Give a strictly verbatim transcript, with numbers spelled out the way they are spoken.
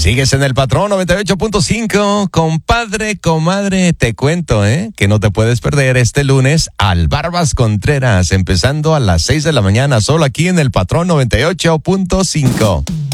Sigues en el Patrón noventa y ocho punto cinco. Compadre, comadre, te cuento, ¿eh? Que no te puedes perder este lunes al Barbas Contreras, empezando a las seis de la mañana, solo aquí en el Patrón noventa y ocho punto cinco.